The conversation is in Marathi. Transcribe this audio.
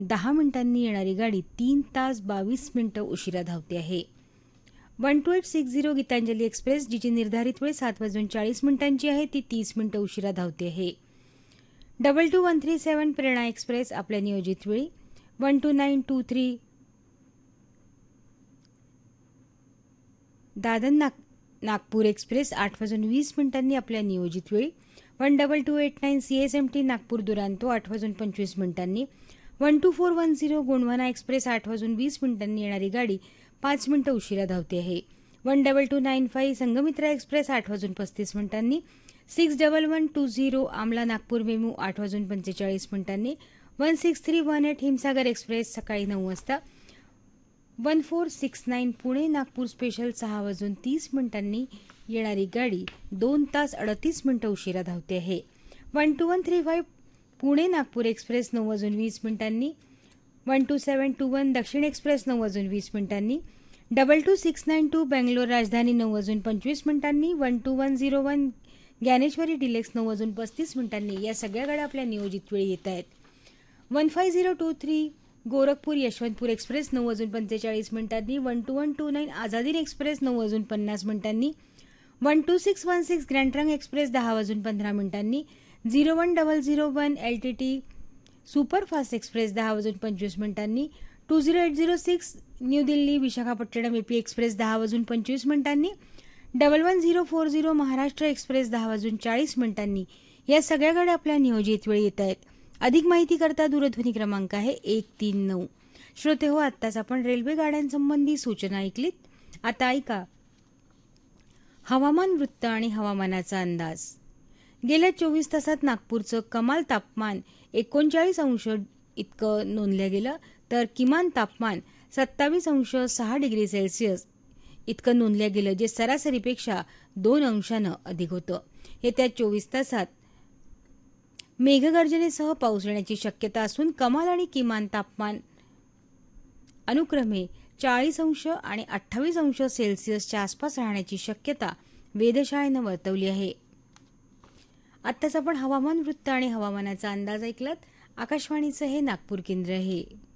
10 मिनिटांनी येणारी गाडी 3 तास 22 मिनिटं उशिरा धावते आहे. 12860 गीतांजली एक्सप्रेस, जिची निर्धारित वेळ 7:40 आहे, ती 30 मिनिटं उशिरा धावते आहे. 22137 प्रेरणा एक्सप्रेस आपल्या नियोजित वेळी. 12923 दादर नागपूर एक्सप्रेस 8:20 आपल्या नियोजित वेळी. 12289 CSMT नागपूर दुरांतो 8:25. 12410 गोंडवाना एक्सप्रेस 8:20 येणारी गाडी 5 मिनिटं उशिरा धावते आहे. 12295 संगमित्रा एक्सप्रेस 8:35. 61120 आमला नागपूर मेमू 8:45. 16318 हिमसागर एक्सप्रेस सकाळी 9 वाजता. 1469 पुणे नागपूर स्पेशल 6:30 येणारी गाडी 2 तास 38 मिनिटं उशिरा धावते आहे. 12135 पुणे नागपूर एक्सप्रेस 9:20. 12721 दक्षिण एक्सप्रेस 9:20. 22692 बेंगलोर राजधानी 9:25. 12101 ज्ञानेश्वरी डिलेक्स 9:35. या सगळ्या गाड्या आपल्या नियोजित वेळी येत आहेत. 15023 Gorakhpur Yesvantpur express 9:45. 12129 आझादीन express 9:50. 12616 grand trunk express 10:15. 01001 LTT superfast express 10:25. 20806 new Delhi Visakhapatnam AP express 10:25. 11040 Maharashtra express 10:40. या सगळ्या गाड्या आपल्या नियोजित वेळी येत आहेत. अधिक माहिती करता दूरध्वनी क्रमांक आहे 139. श्रोते हो, आत्ताच आपण रेल्वे गाड्यांसंबंधी सूचना ऐकलीत. आता ऐका हवामान वृत्त आणि हवामानाचा अंदाज. गेल्या 24 तासात नागपूरचं कमाल तापमान 39 इतकं नोंदलं गेलं, तर किमान तापमान 27.6°C इतकं नोंदलं गेलं, जे सरासरीपेक्षा 2 अधिक होतं. येत्या 24 तासात मेघगर्जनेसह पाऊस येण्याची शक्यता असून कमाल आणि किमान तापमान अनुक्रमे 40 आणि 28°C आसपास राहण्याची शक्यता वेधशाळेनं वर्तवली आहे. आत्ताच आपण हवामान वृत्त आणि हवामानाचा अंदाज ऐकलात. आकाशवाणीचं हे नागपूर केंद्र आहे.